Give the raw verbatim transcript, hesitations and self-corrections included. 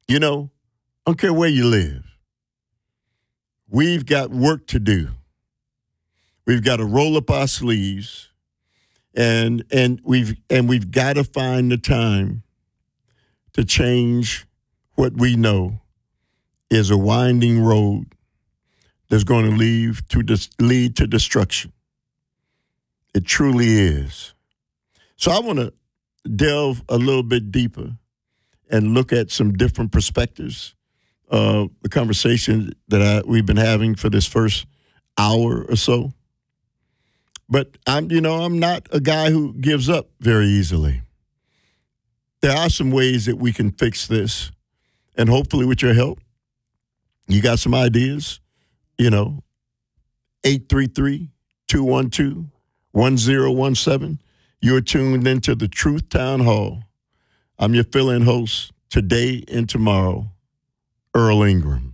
You know, I don't care where you live. We've got work to do. We've got to roll up our sleeves, and and we've and we've got to find the time to change what we know is a winding road that's going to lead to dis- lead to destruction. It truly is. So I want to delve a little bit deeper and look at some different perspectives of the conversation that I, we've been having for this first hour or so. But I'm, you know, I'm not a guy who gives up very easily. There are some ways that we can fix this, and hopefully with your help, you got some ideas, you know, eight three three, two one two, one zero one seven. You're tuned into the Truth Town Hall. I'm your fill-in host today and tomorrow, Earl Ingram.